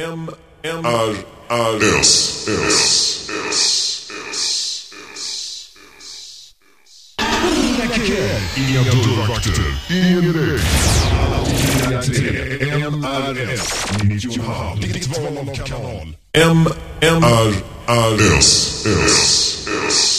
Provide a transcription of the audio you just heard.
Inga dörrvakter, ingen väg. Alla till MRS 90,5. Ditt val av kanal. MRS.